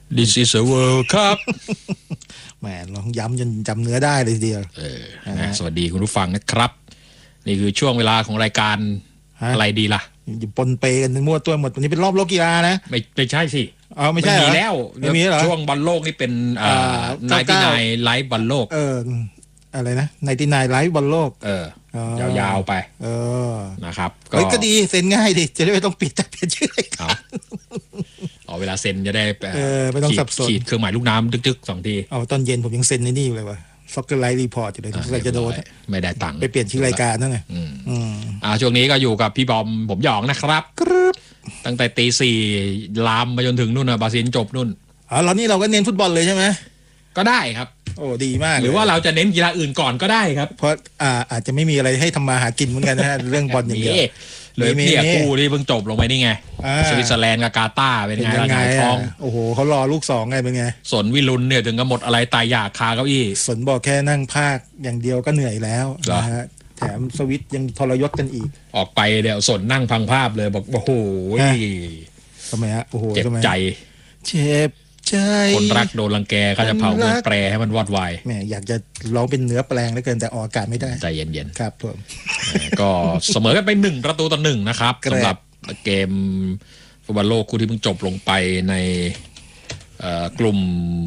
This is a World Cup แหมลองย้ำจนจำเนื้อได้เลยทีเดียวนะสวัสดีคุณผู้ฟังนะครับนี่คือช่วงเวลาของรายการอะไรดีล่ะอยู่ปนเปกันมั่วตัวหมดวันนี้เป็นรอบโลกกีฬานะไม่ใช่สิไม่ใช่มีแล้วช่วงบอลโลกนี่เป็น99ไลฟ์บอลโลกอะไรนะ99ไลฟ์บอลโลกยาวๆไปนะครับก็ดีเซ็นง่ายดิจะได้ไม่ต้องปิดแต่เปลี่ยนชื่อรายการเวลาเซ็นจะได้ไม่ต้องสับสนขีดเครื่องหมายลูกน้ำดึกๆ2ทีตอนเย็นผมยังเซ็นในนี่เลยว่ะซ็อกเกอร์ไลท์รีพอร์ตอยู่เลยใครจะโดนไม่ได้ตังค์ไปเปลี่ยนชื่อรายการนั่นไงช่วงนี้ก็อยู่กับพี่บอมผมหยองนะครับตั้งแต่ตี 4ลามมาจนถึงนู่นนะบราซิลจบนู่นแล้วนี่เราก็เน้นฟุตบอลเลยใช่ไหมก็ได้ครับโอ้ดีมากหรือว่าเราจะเน้นกีฬาอื่นก่อนก็ได้ครับเพราะอาจจะไม่มีอะไรให้ทำมาหากินเหมือนกันนะเรื่องบอลอย่างเดียวเลยเนี่ยคู่ที่เพิ่งจบลงไปนี่ไงสวิตเซอร์แลนด์กับกาตาร์เป็นไงล่ะนายทองโอ้โหเขารอลูก2ไงเป็นไงสนวิรุณเนี่ยถึงกับหมดอะไรตายอยากคาเก้าอี้สนบอกแค่นั่งภาคอย่างเดียวก็เหนื่อยแล้วนะฮะแถมสวิตยังทรยศกันอีกออกไปเดี๋ยวสนนั่งพังภาพเลยบอกโอ้โหทำไมฮะโอ้โหเจ็บใจคนรักโดนรังแกก็จะเผาเมืองแปรให้มันวอดวายแหมอยากจะร้องเป็นเนื้อแปลงเหลือเกินแต่ออกอากาศไม่ได้ใจเย็นๆครับผมก็เสมอกันไป1-1นะครับสำหรับเกมฟุตบอลโลกคู่ที่เพิ่งจบลงไปในกลุ่ม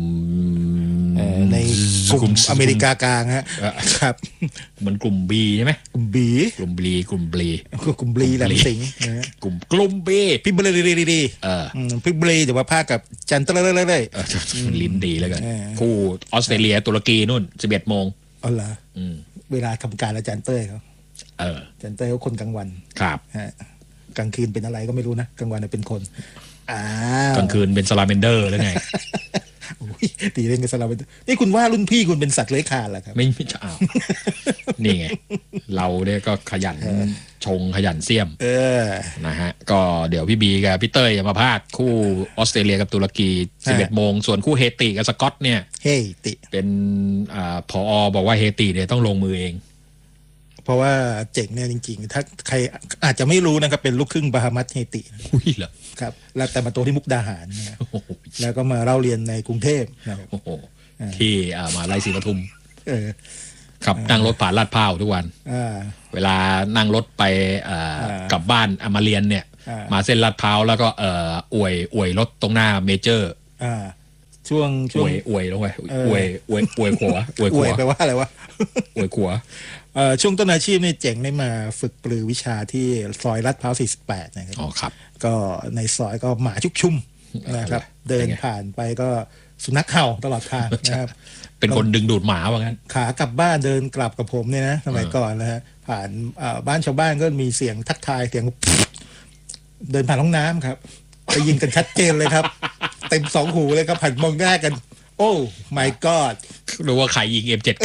อเมริกากลางฮะครับเหมือนกลุ่ม B ใช่ไหมกลุ่ม B กลุ่ม B กลุ่ม B กลุ่ม B แหลมสิงห์กลุ่ม B พี่เบลลี่พี่เบลลี่แต่ว่าภาคกับจันทร์เลยลิ้นดีแล้วกันคู่ออสเตรเลียตุรกีนู่น 11 โมงอ๋อเหรอเวลาทำการอาจารย์เต้ยเขาอาจารย์เต้ยเขาคนกลางวันครับกลางคืนเป็นอะไรก็ไม่รู้นะกลางวันเป็นคนกลางคืนเป็นซาลาเมนเดอร์แล้วไงตีเล่นกับซาลาเมนเดอร์นี่คุณว่ารุ่นพี่คุณเป็นสัตว์เลื้อยคลานเหรอครับไม่ใช่นี่ไงเราเนี่ยก็ขยันชงขยันเสี่ยมนะฮะก็เดี๋ยวพี่บีกับพี่เต้ยมาพากคู่ออสเตรเลียกับตุรกี11 โมงส่วนคู่เฮติกับสกอตเนี่ยเป็นผอ.บอกว่าเฮติเนี่ยต้องลงมือเองเพราะว่าเจ๋งเนี่ยจริงๆถ้าใครอาจจะไม่รู้นะครับเป็นลูกครึ่งบาฮามัสเฮติเหรอครับแล้วแต่มาโตที่มุกดาหารนะแล้วก็มาเล่าเรียนในกรุงเทพนะครับที่มาไล่ศรีปทุมครับนั่งรถผ่านลาดพร้าวทุกวันเวลานั่งรถไปกลับบ้านมาเรียนเนี่ยมาเส้นลาดพร้าวแล้วก็อวยรถตรงหน้าเมเจอร์ช่วงอวยลงไปอวยขวาอวยแปลว่าอะไรวะอวยขวาช่วงต้นอาชีพนี่เจ๋งได้มาฝึกปรือวิชาที่ซอยลาดพร้าว48นะครับครับก็ในซอยก็หมาชุกชุมนะครับเดินผ่านไปก็สุนัขเห่าตลอดทางนะครับเป็นคนดึงดูดหมาว่างั้นขากลับบ้านเดินกลับกับผมเนี่ยนะสมัยก่อนนะฮะผ่านบ้านชาวบ้านก็มีเสียงทักทายเสียงเดินผ่านห้องน้ำครับไปยิงกันชัดเจนเลยครับเต็ม2 หูเลยครับหันมองหน้ากันโอ้ my god รู้ว่าใครยิง M79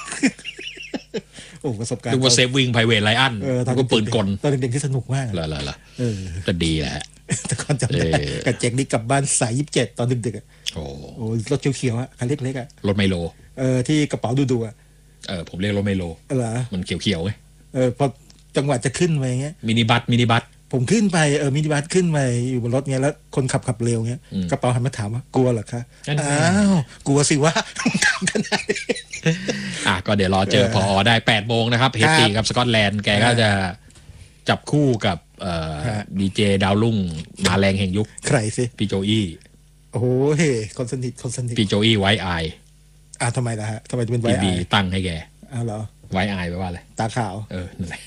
โอ้ประสบการณ์ดูว่าเซฟวิงไพรเวทไลออนก็ปืนกลตอนเด็กๆที่สนุกมากเหรอก็ดีแหละแต่ก่อนจำได้กับเจ๋งนี่กลับบ้านสาย27ตอนดึกๆโอ้รถเขียวๆอ่ะคันเล็กๆอ่ะรถไมโลที่กระเป๋าดูๆอ่ะผมเรียกรถไมโลเหรอมันเขียวๆไงพอจังหวะจะขึ้นไปเงี้ยมินิบัสผมขึ้นไปมินิบัสขึ้นไปอยู่บนรถเงี้ยแล้วคนขับเร็วเงี้ยกระเป๋าหันมาถามว่ากลัวเหรอคะอ้าวกลัวสิวะขนาดนี้ก็เดี๋ยวรอเจอพอได้8 โมงนะครับเฮติกับสกอตแลนด์แกก็จะจับคู่กับดีเจดาวรุ่งมาแรงแห่งยุคใครสิพี่โจอี้โอ้โหเฮ้คนสนิทพี่โจอี้ไวท์ไอทำไมล่ะฮะทำไมเป็นไวท์ไอตั้งให้แกเหรอไวท์ไอแปลว่าอะไรตาขาวนั่นแหละ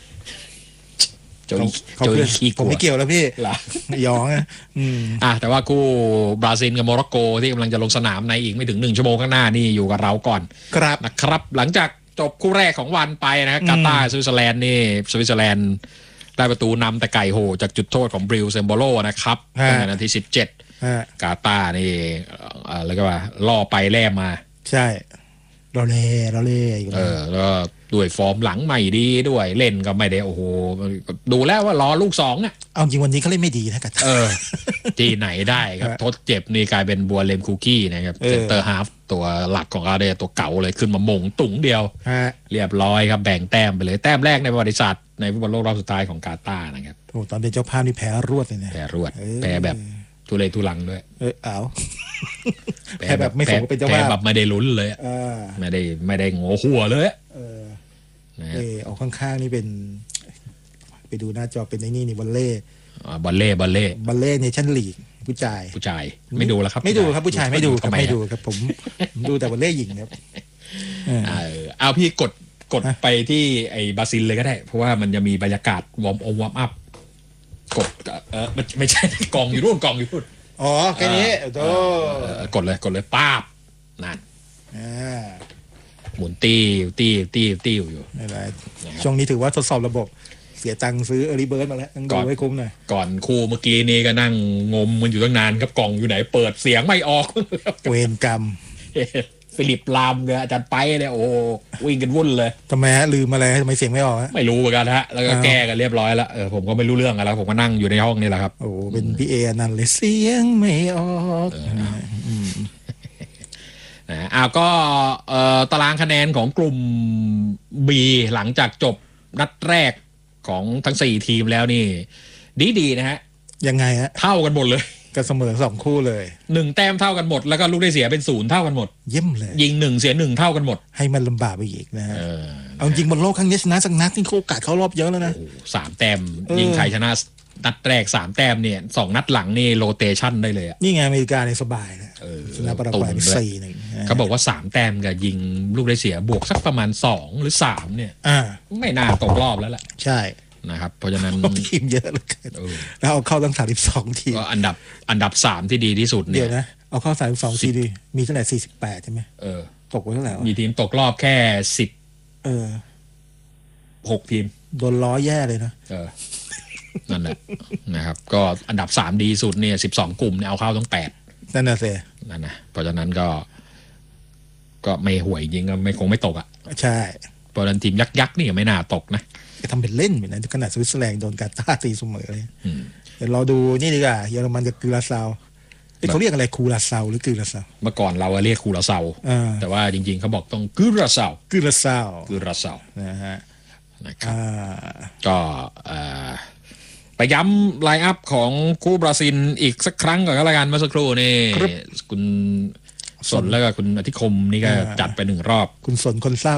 เขาผมไม่เกี่ยวแล้วพี่ยองแต่ว่าคู่บราซิลกับโมร็อกโกที่กำลังจะลงสนามในอีกไม่ถึง1 ชั่วโมงข้างหน้านี่อยู่กับเราก่อนนะครับหลังจากจบคู่แรกของวันไปนะครับกาตาร์สวิตเซอร์แลนด์นี่สวิตเซอร์แลนด์ได้ประตูนำแต่ไก่โหจากจุดโทษของบริลเซมโบโลนะครับในนาที17กาตาร์นี่แล้วก็ว่าล่อไปแล่มาใช่เราเล่อยู่แล้วด้วยฟอร์มหลังใหม่ดีด้วยเล่นก็ไม่ได้โอ้โหดูแล้วว่ารอลูก2เนี่ยเอาจริงวันนี้เขาเล่นไม่ดีนะกันที่ไหนได้ครับทดเจ็บนี่กลายเป็นบัวเลมคูกี้นะครับเซนเตอร์ฮาฟตัวหลักของอาเดตัวเก่าเลยขึ้นมามงตุ่งเดียวเรียบร้อยครับแบ่งแต้มไปเลยแต้มแรกในประวัติศาสตร์ในฟุตบอลโลกรอบสุดท้ายของกาตาร์นะครับโอ้ตอนเป็นเจ้าภาพนี่แพ้รวดเลยนะแพ้รวดแพ้แบบทุเรศทุลังด้วยเอาแพ้แบบไม่สมกับเป็นเจ้าภาพแพ้แบบไม่ได้ลุ้นเลยไม่ได้โง่หัวเลยออกข้างๆนี่เป็นไปดูหน้าจอเป็นไอ้นี่วอลเล่บอลเล่เนชั่นลีกผู้ชายไม่ดูแล้วครับไม่ดูครับผู้ชายไม่ดูครับผมดูแต่วอลเล่หญิงครับเอาพี่กดไปที่ไอ้บราซิลเลยก็ได้เพราะว่ามันจะมีบรรยากาศวอร์มอัพกดไม่ใช่กองอยู่รุ่นอ๋อแค่นี้กดเลยป้าบนั่นหมุนตี้อยู่ช่วงนี้ถือว่าทดสอบระบบเสียตังค์ซื้อรีเบิร์ดมาแล้วต้องดูให้คุ้มหน่อยก่อนคู่เมื่อกี้นี้ก็นั่งงมมันอยู่ตั้งนานครับกล่องอยู่ไหนเปิดเสียงไม่ออกเวรกรรมฟิลิปลามเนี่ยอาจารย์ไปเนี่ยโอ้วิ่งกันวุ่นเลยทำไมลืมอะไรทำไมเสียงไม่ออกไม่รู้เหมือนกันฮะแล้วก็แก้กันเรียบร้อยแล้วผมก็ไม่รู้เรื่องอะไรผมก็นั่งอยู่ในห้องนี่แหละครับโอ้เป็นพี่เอนั่นเลยเสียงไม่ออกก็ตารางคะแนนของกลุ่ม B หลังจากจบนัดแรกของทั้ง4ทีมแล้วนี่ดีนะฮะยังไงฮะเท่ากันหมดเลยก็เสมอ2คู่เลย 1แต้มเท่ากันหมดแล้วก็ลูกได้เสียเป็น0เท่ากันหมดเยี่ยมเลยยิง1เสีย1เท่ากันหมดให้มันลำบากไปอีกนะฮะเอาจริงบนโลกครั้งนี้ชนะสักนัดนี่โอกาสเข้ารอบเยอะแล้วนะ 3แต้มยิงใครชนะนัดแรก3แต้มเนี่ย2นัดหลังนี่โรเตชันได้เลยนี่ไงอเมริกาในสบายนะชนะปารากวัย4-1 เขาบอกว่า3แต้มกับยิงลูกได้เสียบวกสักประมาณ2หรือ3เนี่ยไม่น่าตกรอบแล้วแหละใช่นะครับเพราะฉะนั้นทีมเยอะเลยแล้วเอาเข้าตั้ง32ทีมก็อันดับ3ที่ดีที่สุดเนี่ยเดี๋ยวนะเอาเข้า32ทีดีมีเท่าไหร่48ใช่ไหมตกไปเท่าไหร่มีทีมตกรอบแค่6ทีมโดนล้อแย่เลยนะนั่นแหละนะครับก็อันดับ3ดีสุดเนี่ย12กลุ่มเนี่ยเอาเข้าทั้ง8 นั่นน่ะสินั่นนะเพราะฉะนั้นก็ไม่ห่วยจริงก็ไม่คงไม่ตกอ่ะใช่เพราะฉะนั้นทีมยักษ์นี่ไม่น่าตกนะจะทำเป็นเล่นเหมือนนั้นขนาดสวิตเซอร์แลนด์โดนกาตาร์ตีเสมอเลยเดี๋ยวเราดูนี่ดีกว่าเยอรมันกับกูราซาวเขาเรียกอะไรคูราซาวหรือกูราซาวเมื่อก่อนเราเรียกคูราซาวแต่ว่าจริงๆเขาบอกต้องกูราซาวนะฮะนะครับก็ไปย้ำไลน์อัพของคู่บราซิลอีกสักครั้งก่อนก็แล้วกันเมื่อสักครู่นี่คุณสนแล้วก็คุณอธิคมนี่ก็จัดไป1รอบคุณสนคนเศร้า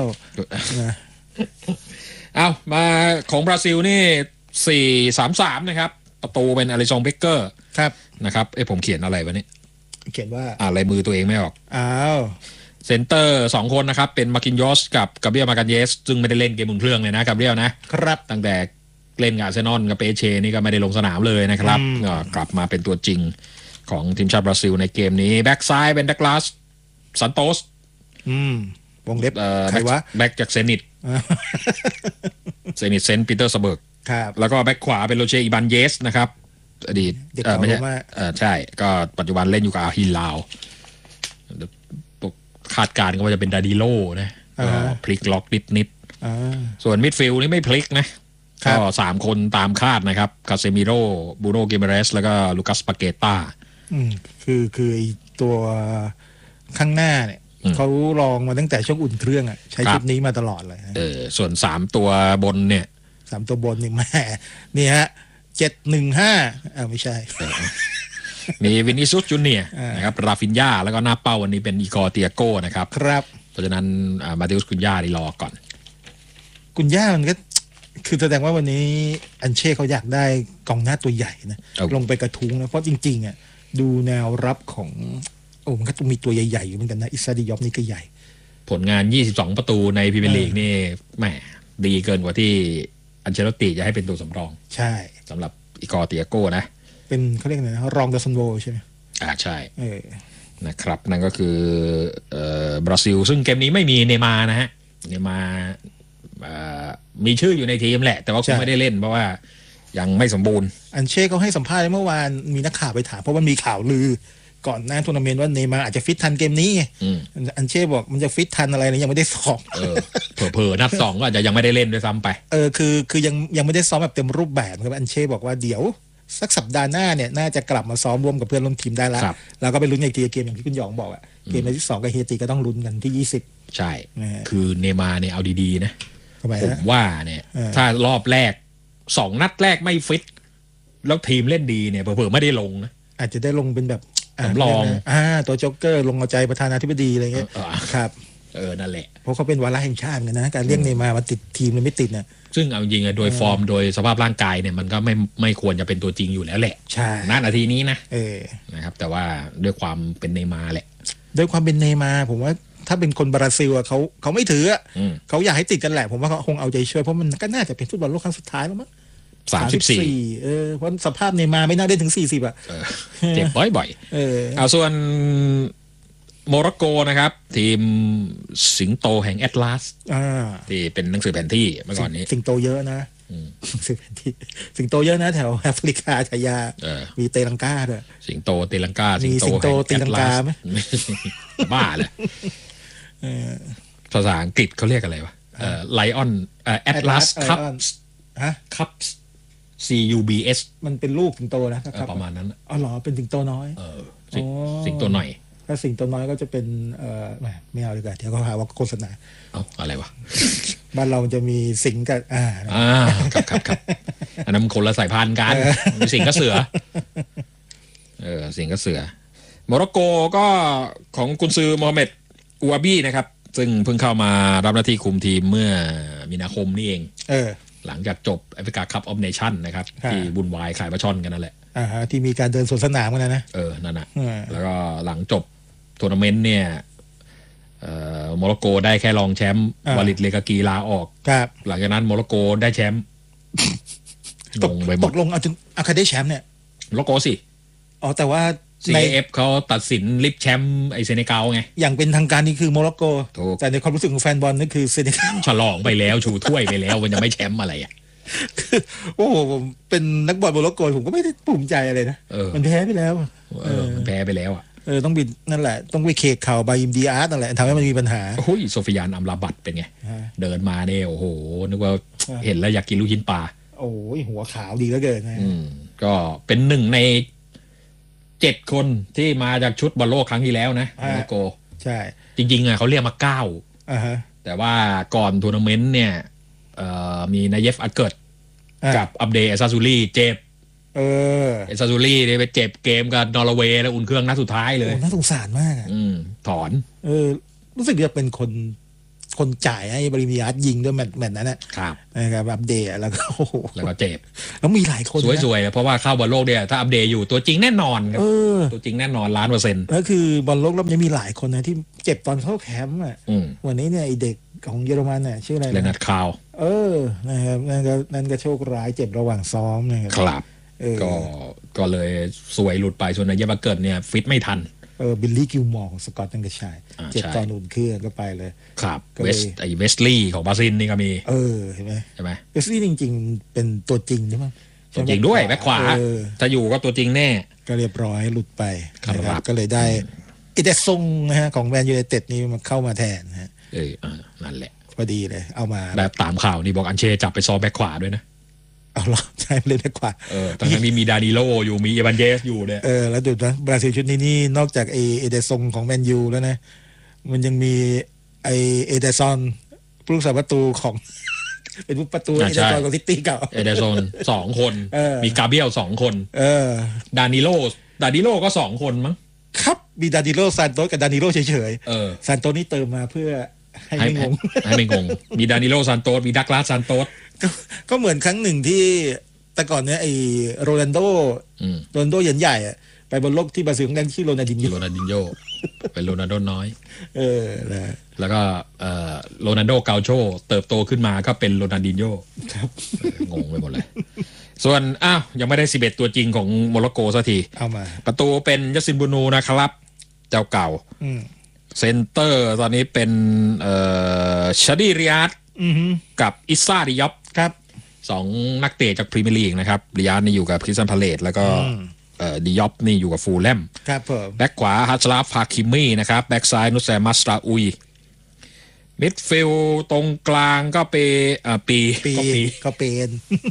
เอามาของบราซิลนี่4-3-3นะครับประตูเป็นอลิซองเบเกอร์ครับนะครับผมเขียนอะไรวะเนี่ยเขียนว่าลายมือตัวเองไม่ออกเซนเตอร์2คนนะครับเป็นมาร์กินยอสกับกาเบรียลมาการเยสซึ่งไม่ได้เล่นเกมอุ่นเครื่องเลยนะกาเบรียลนะครับตั้งแต่เล่นกับอาร์เซนอลกับเปเชนี่ก็ไม่ได้ลงสนามเลยนะครับกลับมาเป็นตัวจริงของทีมชาติบราซิลในเกมนี้แบ็กซ้ายเป็นดักลาสซันโตสวงเล็บใครวะแบ็กจากเซนิตเซนต์ปีเตอร์สเบิร์กแล้วก็แบ็กขวาเป็นโรเชอิบันเยสนะครับอดีตไม่ใช่ใช่ก็ปัจจุบันเล่นอยู่กับอาฮิลาวคาดการณ์ก็ว่าจะเป็นดาดิโลนะพลิกล็อกนิดส่วนมิดฟิลด์นี่ไม่พลิกนะก็3คนตามคาดนะครับคาเซมิโร่บูโน่เกเมเรสแล้วก็ลูคัสปาเกต้าคือตัวข้างหน้าเนี่ยเขาลองมาตั้งแต่ช่วงอุ่นเครื่องใช้ชุดนี้มาตลอดเลยส่วน3ตัวบนเนี่ย 3ตัวบนนี่แม่นี่ฮะ715ไม่ใช่มีวินิซุสจูเนียร์นะครับราฟินญาแล้วก็หน้าเป้าวันนี้เป็นอีกอร์เตียโก้นะครับครับเพราะฉะนั้นมาติอุสกุนญาดีรอก่อนกุนญามันก็คือแสดงว่าวันนี้อันเช่เขาอยากได้กองหน้าตัวใหญ่นะลงไปกระทุ้งนะเพราะจริงๆดูแนวรับของมันก็ต้องมีตัวใหญ่ๆอยู่เหมือนกันนะอิซาดิยอฟนี่ก็ใหญ่ผลงาน22ประตูในพรีเมียร์ลีกนี่แหมดีเกินกว่าที่อันเชลติจะให้เป็นตัวสำรองใช่สำหรับอีกอร์เตียโก้นะเป็นเขาเรียกอะไรนะรองดาซันโวใช่ไหมใช่นะครับนั่นก็คือบราซิลซึ่งเกมนี้ไม่มีเนย์มาร์นะฮะเนย์มาร์มีชื่ออยู่ในทีมแหละแต่ว่าคงไม่ได้เล่นเพราะว่ายังไม่สมบูรณ์อันเช่เขาให้สัมภาษณ์เมื่อวานมีนักข่าวไปถามเพราะมันมีข่าวลือก่อนหน้าทัวร์นาเมนต์ว่าเนย์มาร์อาจจะฟิตทันเกมนี้อันเช่บอกมันจะฟิตทันอะไรเนี่ยยังไม่ได้ซ้อมเผลอนัด2ก็อาจจะยังไม่ได้เล่นด้วยซ้ำไปคือยังไม่ได้ซ้อมแบบเต็มรูปแบบครับอันเช่บอกว่าเดี๋ยวสักสัปดาห์หน้าเนี่ยน่าจะกลับมาซ้อมร่วมกับเพื่อนร่วมทีมได้แล้วแล้วก็ไปลุ้นอีกทีเกมอย่างที่คุณหยองบอกอะเกมในที่2กับเฮติก็ต้องลุ้นกันที่20 ใช่คือเนย์มาร์เนี่ยเอาดีๆนะผมว่าเนี่ยถ้ารอบแรก2นัดแรกไม่ฟิตแล้วทีมเล่นดีเนี่ยเผลอๆไม่ได้ลงนะอาจจะได้ลงเป็นแบบสำรองตัวโจ๊กเกอร์ลงเอาใจประธานาธิบดีอะไรเงี้ยครับนั่นแหละเพราะเขาเป็นวาระแห่งชาติกันนะการเรียกเนย์มาร์มาติดทีมเลยไม่ติดเนี่ยซึ่งเอาจริงๆโดยฟอร์มโดยสภาพร่างกายเนี่ยมันก็ไม่ควรจะเป็นตัวจริงอยู่แล้วแหละใช่ณนาทีนี้นะนะครับแต่ว่าด้วยความเป็นเนย์มาร์แหละด้วยความเป็นเนย์มาร์ผมว่าถ้าเป็นคนบราซิลเขาไม่ถือเขาอยากให้ติดกันแหละผมว่าเขาคงเอาใจช่วยเพราะมันก็น่าจะเป็นฟุตบอลโลกครั้งสุดท้ายแล้วมั้ง34เพราะสภาพเนย์มาร์ไม่น่าได้ถึง40 เจ็บบ่อยๆส่วนโมร็อกโกนะครับทีมสิงโตแห่งแอตลาสที่เป็นหนังสือแผนที่เมื่อก่อนนี้สิงโตเยอะนะสิงโตเยอะนะแถวแอฟริกาชายามีเตลังกาด้วยสิงโตเตลังกามีสิงโตตีลังกาไหมบ้าเลยภาษาอังกฤษเขาเรียกอะไรวะไลออนแอตลาสคัพคัพ CUBS มันเป็นลูกสิงโตนะประมาณนั้นอ๋อเหรอเป็นสิงโตน้อยสิงโตหน่อยถ้าสิงโตน้อยก็จะเป็นไม่เอาดีกว่าเดี๋ยวเขาหาว่าโฆษณาอะไรวะบ้านเราจะมีสิงกับครับอันนั้นคนละสายพันธุ์กันสิงกับเสือสิงกับเสือโมร็อกโกก็ของกุนซือโมฮัมเหม็ดอูอาบีนะครับซึ่งเพิ่งเข้ามารับหน้าที่คุมทีมเมื่อมีนาคมนี่เองหลังจากจบแอฟริกาคัพออฟเนชั่นนะครับที่บุญวายขายปลาช่อนกันนั่นแหละที่มีการเดินสวนสนามกันนะนั่นน่ะแล้วก็หลังจบทัวร์นาเมนต์เนี่ยโมร็อกโกได้แค่รองแชมป์วาลิดเลกากีลาออกหลังจากนั้นโมร็อกโกได้แชมป์ตกลงเอาใครได้แชมป์เนี่ยโมร็อกโกสิแต่ว่า CAF เขาตัดสินลิฟแชมป์ไอเซเนกัลไงอย่างเป็นทางการนี่คือโมร็อกโกแต่ในความรู้สึกของแฟนบอลนั่นคือเซเนกัลฉลองไปแล้วชูถ้วยไปแล้วมันยังไม่แชมป์อะไรโอ้โหผมเป็นนักบอลโมร็อกโกผมก็ไม่ได้ภูมิใจอะไรนะมันแพ้ไปแล้วมันแพ้ไปแล้วต้องบินนั่นแหละต้องไปเคกเข่าบายิมดีอาร์ตนั่นแหละทำให้มันมีปัญหาโอ้ยโซฟิยานอัมราบัตเป็นไงเดินมาเนี่ยโอ้โหนึกว่าเห็นแล้วอยากกินลูกชิ้นปลาโอ้ยหัวขาวดีเหลือเกินนะก็เป็นหนึ่งใน7 คนที่มาจากชุดบอลโลกครั้งที่แล้วนะโมร็อกโกใช่จริงๆเขาเรียกมา9แต่ว่าก่อนทัวร์นาเมนต์เนี่ยมีนายเยฟอัดเกิดกับอัปเดตเอซาซูรี่เจ็บเอซาซูรี่เนี่ยไปเจ็บเกมกับนอร์เวย์แล้วอุ่นเครื่องนัดสุดท้ายเลยน่าสงสารมากถอนรู้สึกจะเป็นคนจ่ายให้บริมิยัสยิงด้วยแมตช์นั้นนะครับอัปเดตแล้วก็เจ็บแล้วมีหลายคนสวยๆเพราะว่าเข้าบอลโลกเนี่ยถ้าอัปเดตอยู่ตัวจริงแน่นอนครับตัวจริงแน่นอน1,000,000% แล้วคือบอลโลกแล้วยังมีหลายคนนะที่เจ็บตอนเข้าแคมป์วันนี้เนี่ยไอเด็กของเยอรมันเนี่ยชื่ออะไรเลนัทคาวนะครับนั่นก็โชคร้ายเจ็บระหว่างซ้อมนะครับก็เลยสวยหลุดไปส่วนนายเยฟอัดเกิดเนี่ยฟิตไม่ทันบิลลี่กิลมอร์ของสกอตตันกระชายเจ็บตอนอุ่นเครื่องก็ไปเลยครับเวสลีย์ของบราซิลนี่ก็มีเห็นไหมเวสลีย์จริงๆเป็นตัวจริงใช่ไหมตัวจริงด้วยแบ็คขวาถ้าอยู่ก็ตัวจริงแน่ก็เรียบร้อยหลุดไปครับก็เลยได้เอเดซงนะฮะของแมนยูไนเต็ดนี่มาเข้ามาแทนนะฮะนั่นแหละพอดีเลยเอามาแบบตามข่าวนี่บอกอันเช่จับไปซ้อมแบ็คขวาด้วยนะเอาหรอใช่เล่นแบ็คขวาตอนนี้มีดานิโลอยู่มีเอวานเยสอยู่เนี่ยแล้วดูนะบราซิลชุดนี้นี่นอกจากเอเดซงของแมนยูแล้วนะมันยังมีเอเดซอนผู้รักษาประตูของเป็นประตูเอเดซอนของซิตี้เก่าเอเดซอน2 คนมีกาเบียล2 คนดานิโลก็2 คนมั้งครับมีดานิโลซานโตสกับดานิโลเฉยๆซานโตสนี่เติมมาเพื่อให้ไม่งงมีดานิโลซานโตสมีดักลาสซานโตสก็เหมือนครั้งหนึ่งที่แต่ก่อนเนี้ยไอโรนัลโดเหย็นใหญ่อะไปบนโลกที่บราซิลนั่นชื่อโรนัลดินโญเป็นโรนัลโดน้อยแล้วก็โรนัลโดเกาโชเติบโตขึ้นมาก็เป็นโรนัลดินโญครับงงไปหมดเลยส่วนยังไม่ได้11ตัวจริงของโมร็อกโกสักทีเอามาประตูเป็นยัสซินบูนูนะครับเจ้าเก่าเซนเตอร์ตอนนี้เป็นชาดีริยัตกับอิซ่าดิยอปครับ 2 นักเตะจากพรีเมียร์ลีกนะครับริยัตนี่อยู่กับคริสตันพาเลซแล้วก็ดิยอปนี่อยู่กับฟูลแลมครับผมแบ็คขวาฮัชลาฟฮาคิมี่นะครับแบ็คซ้ายนุสแซมัสราอุยมิดฟิลด์ตรงกลางก็เป็น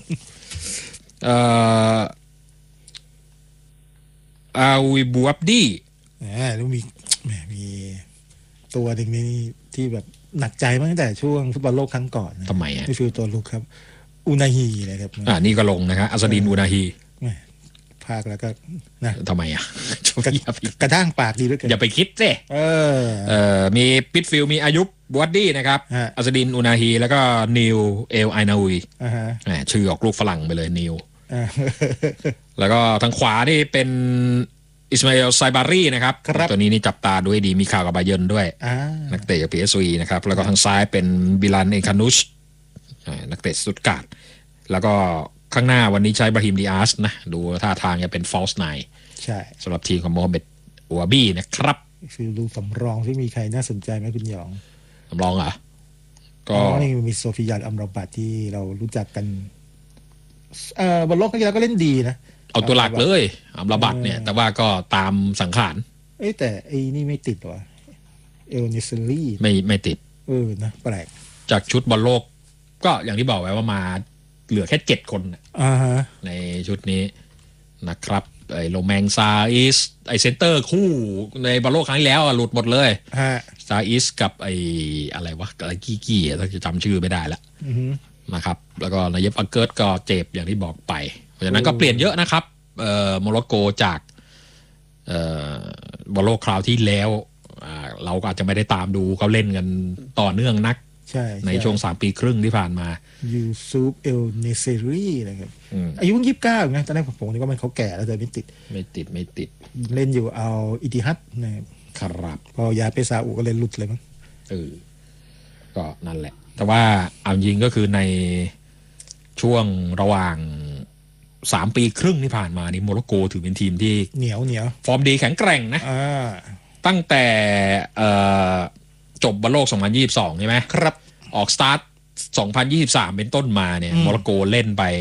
อาวิบูอับดีแล้วมีตัวหนึ่งนี่ที่แบบหนักใจมาตั้งแต่ช่วงฟุตบอลโลกครั้งก่อนทำไมมิดฟิลด์ตัวลุกครับอูนาฮีนะครับนี่ก็ลงนะครับอัสดินอูนาฮีภาคแล้วก็นะทำไมอ่ะกระด้างปากดีด้วยกันอย่าไปคิดสิมีปิทฟิลมีอายุบวัดดี้นะครับอัสดินอุนาฮีแล้วก็นิวเอลไอนาอุยชื่อออกลูกฝรั่งไปเลยนิวแล้วก็ทางขวานี่เป็นอิสมาเอลไซบารีนะครับตัวนี้นี่จับตาด้วยดีมีข่าวกับบาเยิร์นด้วยนักเตะจาก PSV นะครับแล้วก็ทางซ้ายเป็นบิลันเอคานุชนักเตะสตุตการ์ดแล้วก็ข้างหน้าวันนี้ใช้บราฮิมดิอาสนะดูท่าทางจะเป็นฟอลส์ไนน์ใช่สำหรับทีมของโมฮัมเหม็ดอัวบี้นะครับคือดูสำรองที่มีใครน่าสนใจไหมคุณหยองสำรองเหรอก็นี่มีโซฟิยานอัมราบัตที่เรารู้จักกันบนโลกนี้แล้วก็เล่นดีนะเอาตัวหลักเลยอัมราบัตเนี่ยแต่ว่าก็ตามสังขารแต่ไอ้นี่ไม่ติดหรอเอลเนสลี่ไม่ติดนะแปลกจากชุดบอลโลกก็อย่างที่บอกไว้ว่ามาเหลือแค่7 คนในชุดนี้นะครับไอ้โรแมงซาอิสไอเซนเตอร์คู่ในบอลโลกครั้งที่แล้วหลุดหมดเลยซาอิสกับไออะไรวะอะไรกี้ถ้าจะจำชื่อไม่ได้ละนะครับแล้วก็นายเยฟอังเกิร์ตก็เจ็บอย่างที่บอกไปเพราะฉะนั้นก็เปลี่ยนเยอะนะครับโมร็อกโกจากบอลโลกคราวที่แล้วเราก็อาจจะไม่ได้ตามดูเขาเล่นกันต่อเนื่องนักในช่วง3 ปีครึ่งที่ผ่านมายูซูฟเอลเนเซรีนะครับอายุ29นะตอนแรกผมนึกว่ามันเขาแก่แล้วแต่ไม่ติดเล่นอยู่เอาอิติฮัดนะครับพอย้ายไปซาอุก็เลยหลุดเลยมั้งก็นั่นแหละแต่ว่าเอาจริงก็คือในช่วงระหว่าง3 ปีครึ่งที่ผ่านมานี่โมร็อกโกถือเป็นทีมที่เหนียวฟอร์มดีแข็งแกร่งนะตั้งแต่จบบอลโลก2022ใช่ไหมครับออกสตาร์ท2023เป็นต้นมาเนี่ยโมร็อกโกเล่นไป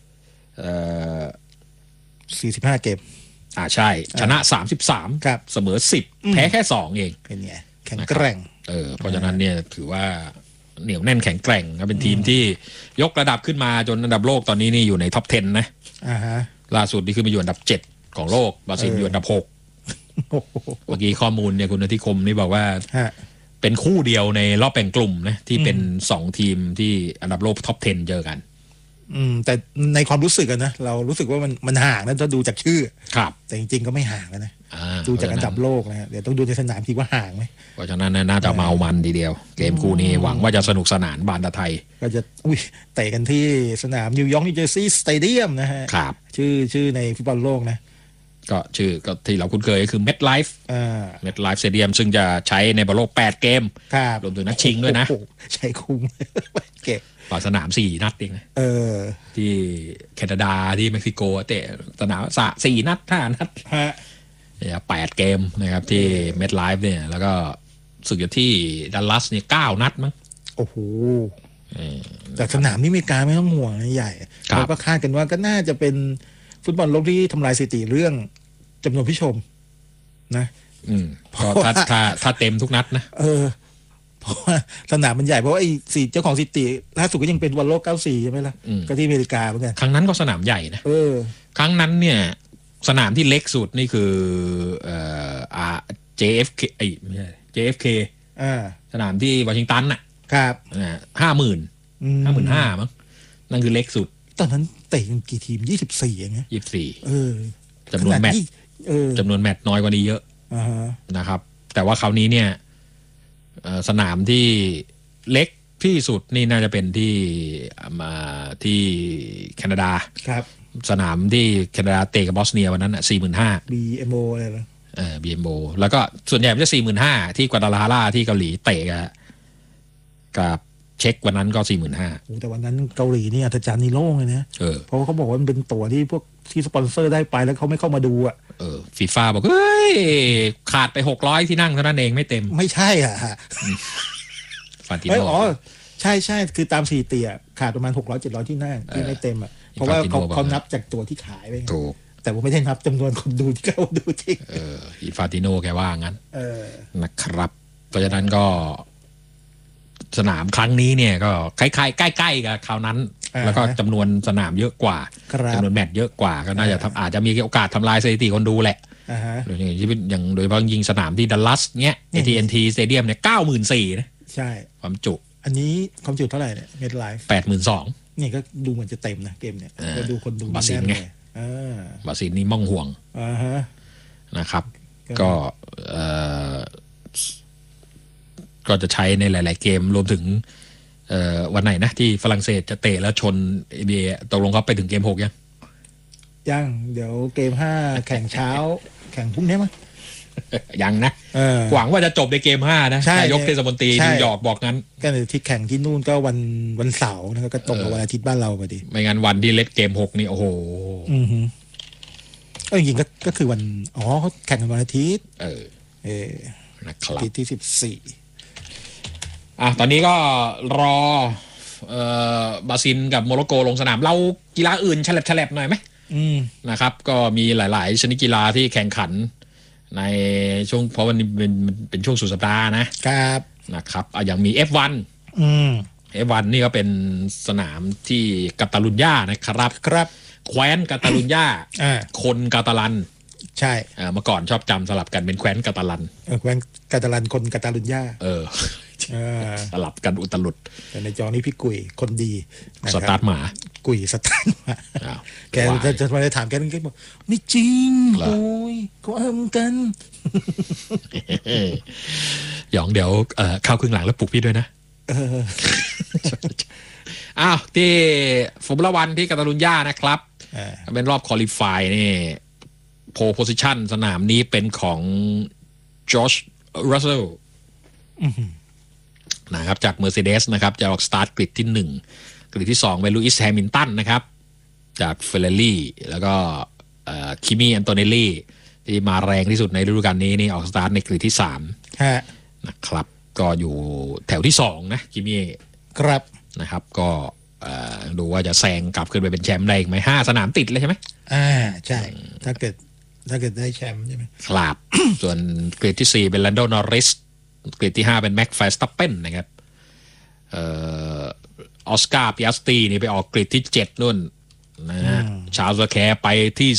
45 เกมใช่ชนะ33 ครับเสมอ10แพ้แค่2เองเป็นไงแข็งแกร่งเพราะฉะนั้นเนี่ยถือว่าเหนียวแน่นแข็งแกร่งเป็นทีมที่ยกระดับขึ้นมาจนอันดับโลกตอนนี้นี่อยู่ในท็อป 10นะล่าสุดนี่ขึ้นมาอยู่อันดับ7ของโลกบราซิลอยู่อันดับ6เมื่อกี้ข้อมูลเนี่ยคุณอธิคมนี่บอกว่าเป็นคู่เดียวในรอบแบ่งกลุ่มนะที่เป็น2 ทีมที่อันดับโลกท็อป 10เจอกันแต่ในความรู้สึกนะเรารู้สึกว่ามันห่างนะถ้าดูจากชื่อครับแต่จริงๆก็ไม่ห่างนะดูจากอันดับโลกนะเดี๋ยวต้องดูในสนามทีว่าห่างไหมเพราะฉะนั้นน่าจะเมามันทีเดียวเกมคู่นี้หวังว่าจะสนุกสนานบานตะไทยก็จะเตะกันที่สนามนิวยอร์กนิวเจอร์ซีย์สเตเดียมนะฮะครับชื่อในฟุตบอลโลกนะก็ชื่อก็ที่เราคุ้นเคยก็คือ MetLife MetLife Stadium ซึ่งจะใช้ในบอลโลก8 เกมรวมถึงนัดชิงด้วยนะใช้คุ้มเก็บต่อสนาม4 นัดเองที่แคนาดาที่เม็กซิโกเตะสนาม4 นัด5 นัดเนี่ย8 เกมนะครับที่ MetLife เนี่ยแล้วก็สึกอยู่ที่ดัลลัสเนี่ย9 นัดมั้งโอ้โหแต่สนามนี้อเมริกาไม่ต้องห่วงนะใหญ่เราก็คาดกันว่าก็น่าจะเป็นฟุตบอลโลกที่ทำลายสถิติเรื่องจำนวนผู้ชมนะก็ถ้าเต็มทุกนัดนะเพราะว่าสนามมันใหญ่เพราะว่าไอ้เจ้าของสถิติล่าสุดก็ยังเป็นบอลโลก94ใช่ไหมล่ะก็ที่อเมริกาเหมือนกันครั้งนั้นก็สนามใหญ่นะครั้งนั้นเนี่ยสนามที่เล็กสุดนี่คือJFK ไม่ใช่ JFK สนามที่วอชิงตันน่ะครับ 55,000มั้งนั่นคือเล็กสุดตอนนั้นเตะกันกี่ทีม24อย่างเงี้ย 24จำนวนแมตช์น้อยกว่านี้เยอะนะครับแต่ว่าคราวนี้เนี่ยสนามที่เล็กที่สุดนี่น่าจะเป็นที่แคนาดาครับสนามที่แคนาดาเตะกับบอสเนียวันนั้นอ่ะ 45,000 BMO อะไรนะ BMO แล้วก็ส่วนใหญ่มันจะ 45,000 ที่กัวดาลาฮาร่าที่เกาหลีเตะกับเช็ควันนั้นก็ 45,000 แต่วันนั้นเกาหลีนี่อัศจรรย์นี่โล่งเลยนะเพราะเขาบอกว่ามันเป็นตั๋วที่พวกที่สปอนเซอร์ได้ไปแล้วเขาไม่เข้ามาดูฟีฟ่าบอกเฮ้ยขาดไป600 ที่นั่งเท่านั้นเองไม่เต็มไม่ใช่ฟาติโน่ใช่คือตามสถิติขาดประมาณ600-700 ที่นั่งที่ไม่เต็มเพราะว่าเขานับจากตั๋วที่ขายไปถูกแต่ว่าไม่ได้นับจำนวนคนดูที่เขาดูจริงอินฟาติโน่แกว่างั้นนะครับเพราะฉะนั้นก็สนามครั้งนี้เนี่ยก็คล้ายๆใกล้ๆกับคราวนั้นแล้วก็จำนวนสนามเยอะกว่าจำนวนแมตช์เยอะกว่าก็น่าจะอาจจะมีโอกาสทำลายสถิติคนดูแหละโดยอย่างโดยเฉพาะยิงสนามที่ดัลลัสเนี้ย AT&T Stadium เนี่ย 94,000 นะใช่ความจุอันนี้ความจุเท่าไหร่เนี่ย MetLife 82,000 นี่ก็ดูเหมือนจะเต็มนะเกมเนี่ยก็ดูคนดูบราซิลไงบราซิลนี่ม่องห่วงนะครับ ก็ก็จะใช้ในหลายๆเกมรวมถึงวันไหนนะที่ฝรั่งเศสจะเตะแล้วชน NBA ตกลงเขาไปถึงเกม 6 ยังเดี๋ยวเกม 5แข่งเช้าแข่งพรุ่งนี้มั้ยยังนะหวังว่าจะจบในเกม 5นะนายกเทศมนตรีนิวยอร์กบอกงั้นก็ที่แข่งที่นู่นก็วันเสาร์นะครับก็ตรงกับวันอาทิตย์บ้านเราพอดีไม่งั้นวันที่เล่นเกม 6นี่โอ้โหจริงๆก็คือวันเขาแข่งกันวันอาทิตย์นะครับที่14 ตอนนี้ก็รอบราซิลกับโมร็อกโกลงสนามเรากีฬาอื่นฉลับหน่อยไหมนะครับก็มีหลายๆชนิดกีฬาที่แข่งขันในช่วงเพราะมันเป็นช่วงสุดสัปดาห์นะครับอย่างมี F1 F1 นี่ก็เป็นสนามที่กาตาลุญญานะครับแคว้นกาตาลุญญาคนกาตาลันใช่เมื่อก่อนชอบจำสลับกันเป็นแคว้นกาตาลันแคว้นกาตาลันคนกาตาลุญญาสลับกันอุตลุดแต่ในจอนี้พี่กุยคนดีสตาร์ทหมากุยสตาร์ทหมาแกจะมาถามแกนึงแกบอกไม่จริงโอ้ยเขาอ้ำกันหยองเดี๋ยวเข้าครึ่งหลังแล้วปลุกพี่ด้วยนะที่ฟอร์มูล่าวันที่กาตาลุญญานะครับเป็นรอบคอลิฟายนี่โพโพซิชันสนามนี้เป็นของจอร์จรัสเซลนะครับจาก Mercedes นะครับจะออกสตาร์ทกริดที่1กริดที่2เป็นลุอิสแฮมิลตันนะครับจาก Ferrari แล้วก็คิมี่อันโตเนลลี่ที่มาแรงที่สุดในฤดูกาลนี้นี่ออกสตาร์ทในกริดที่3นะครับก็อยู่แถวที่2นะคิมี่ครับนะครับก็ดูว่าจะแซงกลับขึ้นไปเป็นแชมป์ได้อีกไหม5 สนามติดเลยใช่ไหมใช่ถ้าเกิดได้แชมป์ใช่ไหมครับ ส่วนกริดที่4เป็นลันโดนอริสกริดที่5เป็นแม็กแฟร์สตัปเปนนะครับออสการ์ปิอัสตีนี่ไปออกกริดที่7นู่นนะฮะชาร์ลส์แคร์ไปที่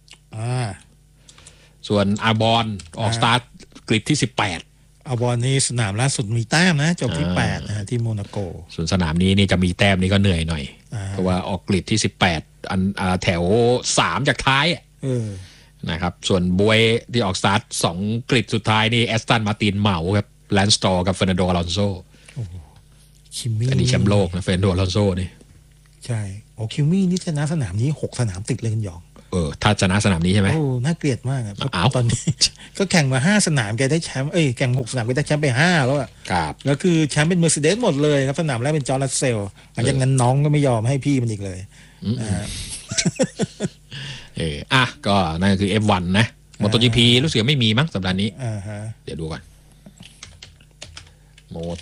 10ส่วนอาบอนออกสตาร์ทกริดที่18 อาบอนนี่สนามล่าสุดมีแต้มนะจบที่8นะที่โมนาโกส่วนสนามนี้นี่จะมีแต้มนี่ก็เหนื่อยหน่อยเพราะว่าออกกริดที่18แถว3จากท้ายนะครับส่วนบวยที่ออกสตาร์ท2กริดสุดท้ายนี่แอสตันมาร์ตินเหมาครับแลนสตอร์กับเฟอร์นันโดอลอนโซคิมมี่อันนี้แชมป์โลกนะเฟอร์นันโดอลอนโซนี่ใช่คิมมี่นี่ชนะสนามนี้6 สนามติดเลยกันหยองถ้าชนะสนามนี้ใช่ไหมน่าเกลียดมากตอนนี้ก็แข่งมา5 สนามแกได้แชมป์แข่ง6 สนามแกได้แชมป์ไป5แล้วแล้วคือแชมป์เป็น Mercedes หมดเลยครับสนามแรกเป็นจอร์จ รัสเซลหลังจากนั้นน้องก็ไม่ยอมให้พี่มันอีกเลยก็นั่นคือ F1 นะMotoGP รู้สึกไม่มีมั้งสัปดาห์นี้เดี๋ยวดูก่อนโม